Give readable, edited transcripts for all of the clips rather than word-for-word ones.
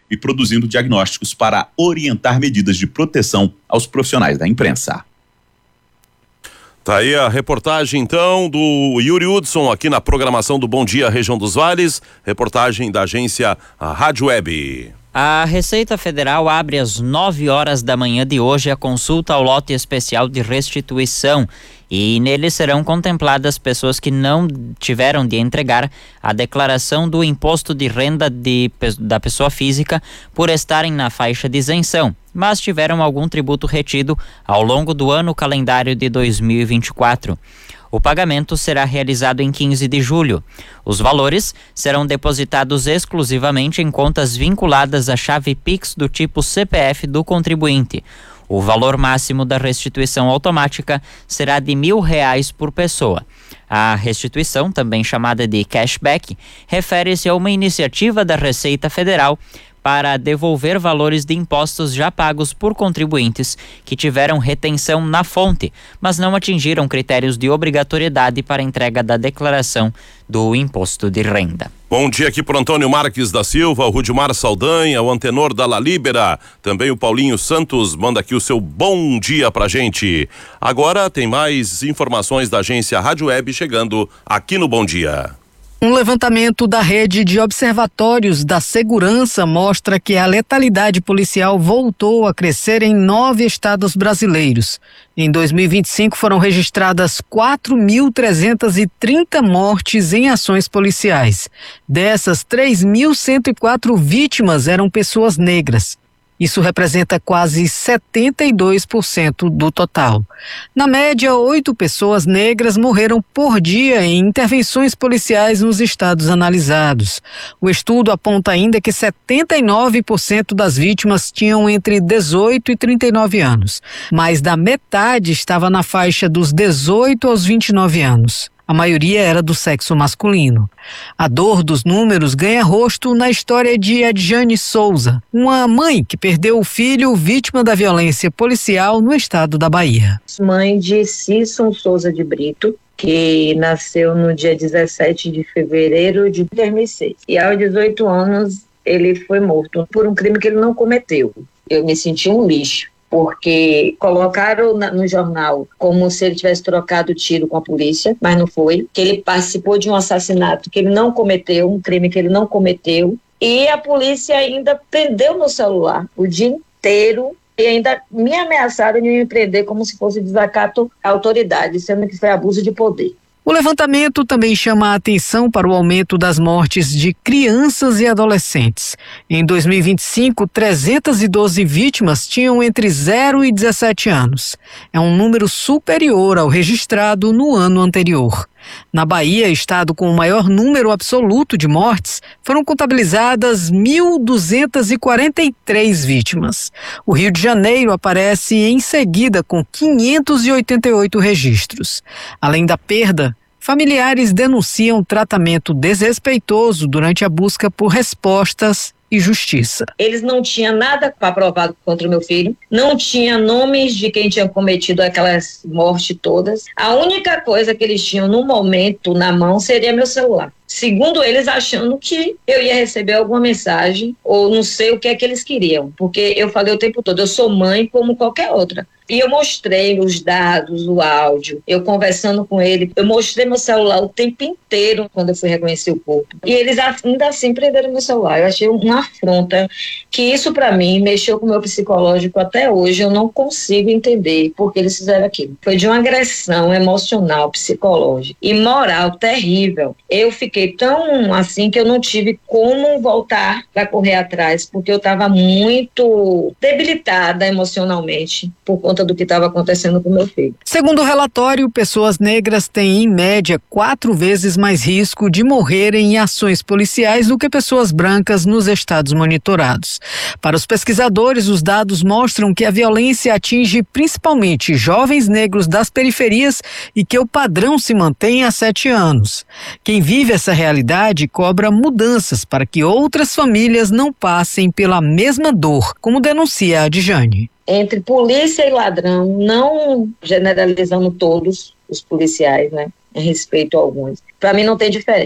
e produzindo diagnósticos para orientar medidas de proteção aos profissionais da imprensa. Tá aí a reportagem, então, do Yuri Hudson aqui na programação do Bom Dia Região dos Vales, reportagem da agência Rádio Web. A Receita Federal abre às 9 horas da manhã de hoje a consulta ao lote especial de restituição e nele serão contempladas pessoas que não tiveram de entregar a declaração do imposto de renda da pessoa física por estarem na faixa de isenção, mas tiveram algum tributo retido ao longo do ano calendário de 2024. O pagamento será realizado em 15 de julho. Os valores serão depositados exclusivamente em contas vinculadas à chave Pix do tipo CPF do contribuinte. O valor máximo da restituição automática será de R$1.000 por pessoa. A restituição, também chamada de cashback, refere-se a uma iniciativa da Receita Federal para devolver valores de impostos já pagos por contribuintes que tiveram retenção na fonte, mas não atingiram critérios de obrigatoriedade para entrega da declaração do imposto de renda. Bom dia aqui pro Antônio Marques da Silva, o Rudimar Saldanha, o Antenor da La Libera, também o Paulinho Santos manda aqui o seu bom dia pra gente. Agora tem mais informações da agência Rádio Web chegando aqui no Bom Dia. Um levantamento da rede de observatórios da segurança mostra que a letalidade policial voltou a crescer em 9 estados brasileiros. Em 2025 foram registradas 4.330 mortes em ações policiais. Dessas, 3.104 vítimas eram pessoas negras. Isso representa quase 72% do total. Na média, 8 pessoas negras morreram por dia em intervenções policiais nos estados analisados. O estudo aponta ainda que 79% das vítimas tinham entre 18 e 39 anos. Mais da metade estava na faixa dos 18 aos 29 anos. A maioria era do sexo masculino. A dor dos números ganha rosto na história de Adjane Souza, uma mãe que perdeu o filho vítima da violência policial no estado da Bahia. Mãe de Cícero Souza de Brito, que nasceu no dia 17 de fevereiro de 2006. E aos 18 anos ele foi morto por um crime que ele não cometeu. Eu me senti um lixo, porque colocaram no jornal como se ele tivesse trocado tiro com a polícia, mas não foi, que ele participou de um assassinato que ele não cometeu, um crime que ele não cometeu, e a polícia ainda prendeu meu celular o dia inteiro e ainda me ameaçaram de me prender como se fosse desacato à autoridade, sendo que foi abuso de poder. O levantamento também chama a atenção para o aumento das mortes de crianças e adolescentes. Em 2025, 312 vítimas tinham entre 0 e 17 anos. É um número superior ao registrado no ano anterior. Na Bahia, estado com o maior número absoluto de mortes, foram contabilizadas 1.243 vítimas. O Rio de Janeiro aparece em seguida com 588 registros. Além da perda, familiares denunciam tratamento desrespeitoso durante a busca por respostas e justiça. Eles não tinham nada para provar contra o meu filho, não tinha nomes de quem tinha cometido aquelas mortes todas. A única coisa que eles tinham no momento na mão seria meu celular. Segundo eles, achando que eu ia receber alguma mensagem ou não sei o que é que eles queriam, porque eu falei o tempo todo, eu sou mãe como qualquer outra. E eu mostrei os dados, o áudio, eu conversando com ele, eu mostrei meu celular o tempo inteiro quando eu fui reconhecer o corpo. E eles ainda assim prenderam meu celular. Eu achei uma afronta, que isso para mim mexeu com o meu psicológico até hoje, eu não consigo entender por que eles fizeram aquilo. Foi de uma agressão emocional, psicológica e moral terrível. Eu fiquei tão assim que eu não tive como voltar para correr atrás, porque eu estava muito debilitada emocionalmente por conta do que estava acontecendo com meu filho. Segundo o relatório, pessoas negras têm em média 4 vezes mais risco de morrerem em ações policiais do que pessoas brancas nos estados monitorados. Para os pesquisadores, os dados mostram que a violência atinge principalmente jovens negros das periferias e que o padrão se mantém há 7 anos. Quem vive essa realidade cobra mudanças para que outras famílias não passem pela mesma dor, como denuncia a Adjane. Entre polícia e ladrão, não generalizando todos os policiais, né, em respeito a alguns. Para mim não tem diferença.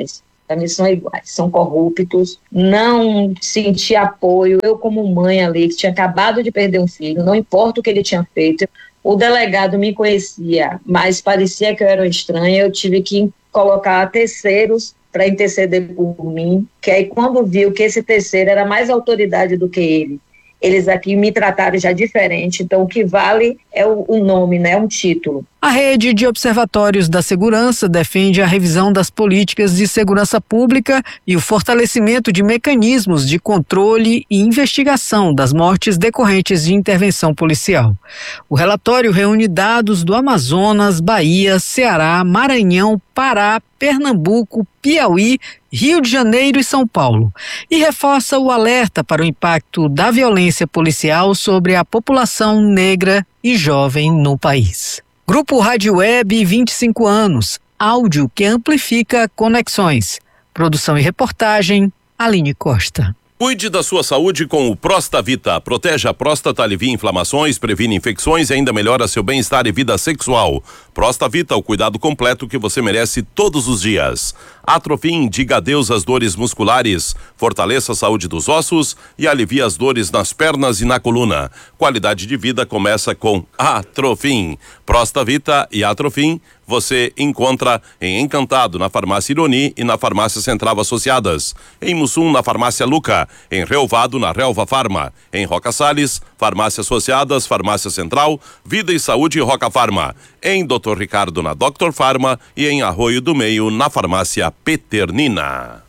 para mim são iguais, são corruptos, não senti apoio. Eu como mãe ali, que tinha acabado de perder um filho, não importa o que ele tinha feito, o delegado me conhecia, mas parecia que eu era estranha, eu tive que colocar terceiros para interceder por mim, que aí quando viu que esse terceiro era mais autoridade do que ele, eles aqui me trataram já diferente, então o que vale é o nome, né, um título. A rede de observatórios da segurança defende a revisão das políticas de segurança pública e o fortalecimento de mecanismos de controle e investigação das mortes decorrentes de intervenção policial. O relatório reúne dados do Amazonas, Bahia, Ceará, Maranhão, Pará, Pernambuco, Piauí, Rio de Janeiro e São Paulo, e reforça o alerta para o impacto da violência policial sobre a população negra e jovem no país. Grupo Rádio Web, 25 anos, áudio que amplifica conexões. Produção e reportagem, Aline Costa. Cuide da sua saúde com o Prostavita. Protege a próstata, alivia inflamações, previne infecções e ainda melhora seu bem-estar e vida sexual. Prostavita, o cuidado completo que você merece todos os dias. Atrofim, diga adeus às dores musculares, fortaleça a saúde dos ossos e alivia as dores nas pernas e na coluna. Qualidade de vida começa com Atrofim. Prostavita e Atrofim você encontra em Encantado, na Farmácia Ironi e na Farmácia Central Associadas. Em Mussum, na Farmácia Luca. Em Relvado, na Relva Farma. Em Roca Salles, Farmácia Associadas, Farmácia Central, Vida e Saúde e Roca Farma. Em Dr. Ricardo, na Dr. Farma e em Arroio do Meio, na Farmácia Peternina.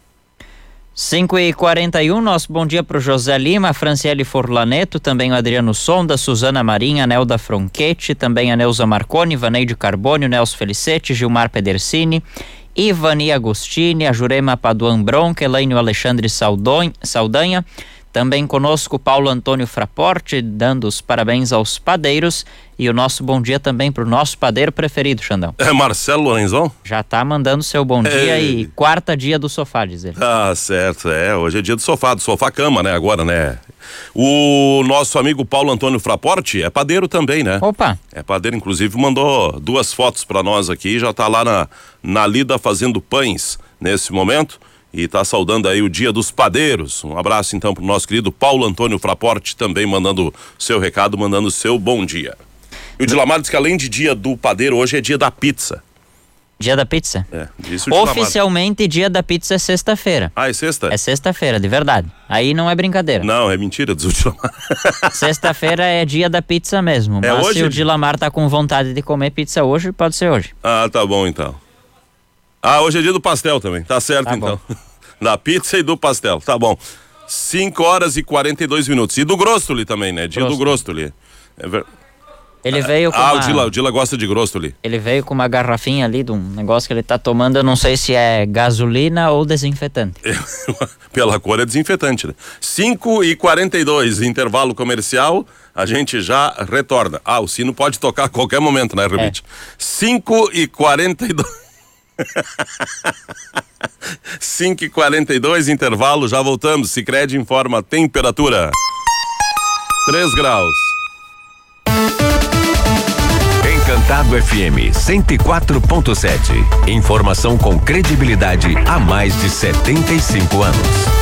5h41, nosso bom dia para o José Lima, Franciele Forlaneto, também o Adriano Sonda, Suzana Marinha, Nelda Fronchetti, também a Neuza Marconi, Vaneide Carbônio, Nelson Felicete, Gilmar Pedersini, Ivani Agostini, a Jurema Paduan Bronca, Elaine Alexandre Saldanha, também conosco Paulo Antônio Fraporte, dando os parabéns aos padeiros, e o nosso bom dia também para o nosso padeiro preferido, Xandão. É Marcelo Lorenzon? Já tá mandando seu bom dia e quarta dia do sofá, diz ele. Ah, certo, hoje é dia do sofá-cama, né, agora, né. O nosso amigo Paulo Antônio Fraporte é padeiro também, né? Opa! É padeiro, inclusive mandou 2 fotos para nós aqui, já tá lá na lida fazendo pães nesse momento. E tá saudando aí o Dia dos Padeiros. Um abraço então pro nosso querido Paulo Antônio Fraporte, também mandando seu recado, mandando seu bom dia. E o Dilamar diz que além de Dia do Padeiro, hoje é Dia da Pizza. Dia da pizza? Disse o Dilamar. Oficialmente, Dia da Pizza é sexta-feira. Ah, é sexta? É sexta-feira, de verdade. Aí não é brincadeira. Não, é mentira, diz o Dilamar. Sexta-feira é dia da pizza mesmo. É mas hoje? se o Dilamar tá com vontade de comer pizza hoje, pode ser hoje. Ah, tá bom então. Ah, hoje é dia do pastel também, tá certo Tá então. bom. Da pizza e do pastel, tá bom. 5h42. E do Grostoli também, né? Dia do Grostoli. Ele veio com o Dila gosta de Grostoli. Ele veio com uma garrafinha ali de um negócio que ele tá tomando, eu não sei se é gasolina ou desinfetante. Pela cor é desinfetante, né? 5h42, intervalo comercial, a gente já retorna. Ah, o sino pode tocar a qualquer momento, né, Rebite? 5h42. 5h42, intervalo, já voltamos. Sicredi informa a temperatura: 3 graus. Encantado FM 104.7. Informação com credibilidade há mais de 75 anos.